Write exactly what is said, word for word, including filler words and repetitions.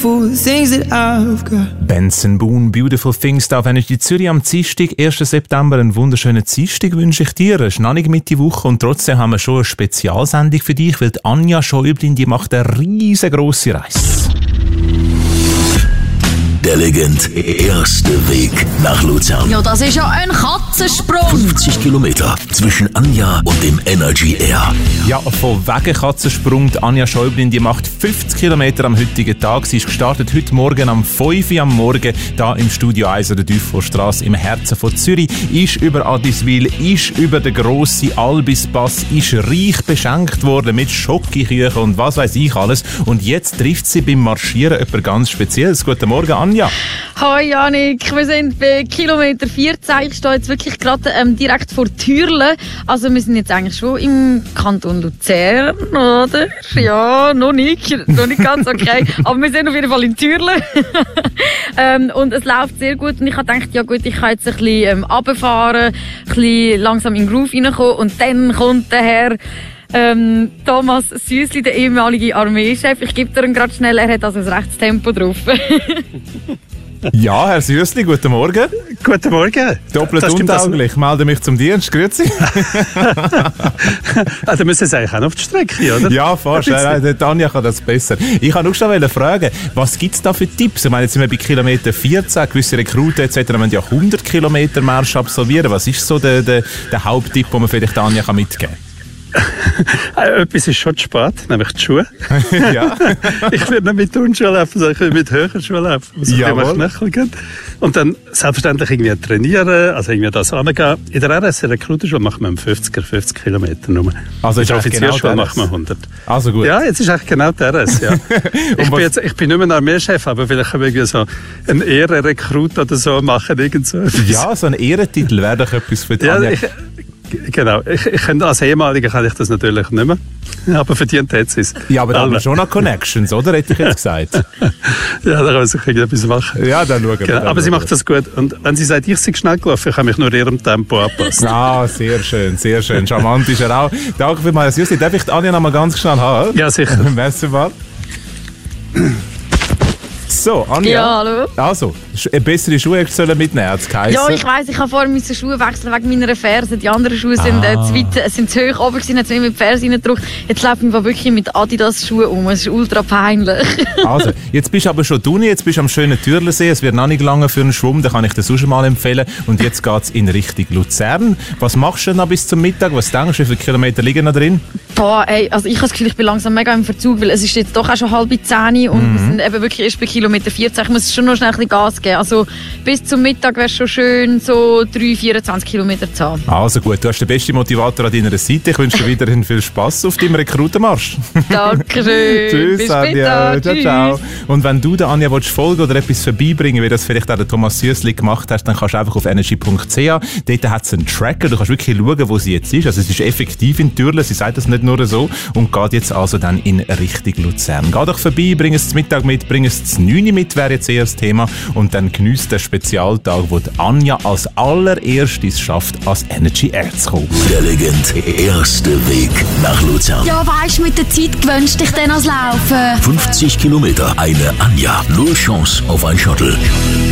Benson Boone, Beautiful Things, da wenn ich die Zürich am Dienstag, ersten September, einen wunderschönen Dienstag wünsche ich dir. Es ist noch nicht Mitte Woche und trotzdem haben wir schon eine Spezialsendung für dich, weil die Anja Schäublin, die macht eine riesengroße Reise. Der Legend erste Weg nach Luzern. Ja, das ist ja ein Katzensprung. fünfzig Kilometer zwischen Anja und dem Energy Air. Ja, von wegen Katzensprung. Die Anja Schäublin, die macht fünfzig Kilometer am heutigen Tag. Sie ist gestartet heute Morgen am fünf Uhr am Morgen, da im Studio eins an der Dufourstrasse im Herzen von Zürich. Ist über Adiswil, ist über den grossen Albispass, ist reich beschenkt worden mit Schokoküchen und was weiß ich alles. Und jetzt trifft sie beim Marschieren jemand ganz Spezielles. Guten Morgen, Anja. Ja. Hi Janik, wir sind bei Kilometer vierzehn. Ich stehe jetzt wirklich gerade ähm, direkt vor Türle. Also wir sind jetzt eigentlich schon im Kanton Luzern, oder? Ja, noch nicht, noch nicht ganz okay. Aber wir sind auf jeden Fall in Türle. ähm, und es läuft sehr gut. Und ich habe gedacht, ja gut, ich kann jetzt ein bisschen ähm, runterfahren, ein bisschen langsam in den Groove reinkommen. Und dann kommt der Herr Ähm, Thomas Süssli, der ehemalige Armeechef. Ich gebe dir ihn gerade schnell, er hat also ein rechtes Tempo drauf. Ja, Herr Süssli, guten Morgen. Guten Morgen. Doppelt untauglich. Ich melde mich zum Dienst. Grüezi. ah, dann müssen Sie eigentlich auch noch auf die Strecke, oder? Ja, fast. Äh, Tanja kann das besser. Ich kann auch schon fragen, was gibt es da für Tipps? Ich meine, jetzt sind wir bei Kilometer vierzehn, gewisse Rekruten et cetera müssen ja hundert Kilometer Marsch absolvieren. Was ist so der, der, der Haupttipp, den man vielleicht Tanja mitgeben kann? Etwas ist schon zu spät, nämlich die Schuhe. Ja. Ich will nicht mit Turnschuhen laufen, sondern ich will mit höheren Schuhen laufen. Also Knöchel und dann selbstverständlich irgendwie trainieren, also irgendwie das angehen. In der R S Rekrutenschule macht man fünfziger, fünfzig Kilometer nur. Also in der Offizierschule genau macht man hundert. Also gut. Ja, jetzt ist eigentlich genau der R S, ja. ich, bin jetzt, ich bin nicht mehr ein Armeechef, aber vielleicht können wir irgendwie so einen Ehrenrekrut oder so machen. Irgend so ja, so ein Ehrentitel wäre doch etwas für die ja, ich, Genau, ich, ich kann, als Ehemaliger kann ich das natürlich nicht mehr, aber verdient hat es. Ja, aber da haben wir schon noch Connections, oder? Hätte ich jetzt gesagt. Ja, da kann man sich irgendetwas machen. Ja, dann schauen wir. Genau, aber sie macht das gut. Und wenn sie sagt, ich sei schnell gelaufen, ich kann mich nur ihrem Tempo anpassen. Ah, sehr schön, sehr schön. Charmant ist er auch. Danke vielmals, Jussi. Darf ich die Anja noch mal ganz schnell haben? Ja, sicher. Merci mal. So, Anja. Ja, hallo. Also, bessere Schuhe sollen mitnehmen, hat es geheißen. Ja, ich weiss, ich habe vorhin meine Schuhe wechseln wegen meiner Ferse. Die anderen Schuhe ah. sind, äh, zu weit, sind zu hoch oben gewesen, jetzt mit die Ferse reingedrückt. Jetzt laufe ich wirklich mit Adidas-Schuhen um. Es ist ultra peinlich. Also, jetzt bist du aber schon drin, jetzt bist du am schönen Türlensee. Es wird noch nicht lange für einen Schwumm, den kann ich dir sonst mal empfehlen. Und jetzt geht es in Richtung Luzern. Was machst du noch bis zum Mittag? Was denkst du, wie viele Kilometer liegen noch drin? Boah, ey, also ich habe das Gefühl, ich bin langsam mega im Verzug, weil es ist jetzt doch auch schon halb zehn und mhm. wir sind eben wirklich erst bei Kilometer vierzehn. Ich muss schon noch schnell ein bisschen Gas geben. Also bis zum Mittag wäre es schon schön, so drei, vierundzwanzig Kilometer zu haben. Also gut, du hast den besten Motivator an deiner Seite. Ich wünsche dir weiterhin viel Spass auf deinem Rekrutenmarsch. Dankeschön. Tschüss, bis Anja. Später. Ciao, ciao. Und wenn du der Anja willst folgen oder etwas vorbeibringen, wie das vielleicht auch der Thomas Süssli gemacht hast, dann kannst du einfach auf energy punkt c h. Dort hat sie einen Tracker. Du kannst wirklich schauen, wo sie jetzt ist. Also es ist effektiv in Türle. Sie sagt das nicht nur so. Und geht jetzt also dann in Richtung Luzern. Geh doch vorbei, bring es zum Mittag mit, bring es zum neun Uhr mit, wäre jetzt eher das Thema. Und dann geniesst den Spezialtag, wo die Anja als allererstes schafft, als Energy Air zu kommen. Der Legend erste Weg nach Luzern. Ja, weisst du, mit der Zeit gewöhnst dich dann ans Laufen. fünfzig Kilometer, eine Anja. Nur Chance auf ein Shuttle.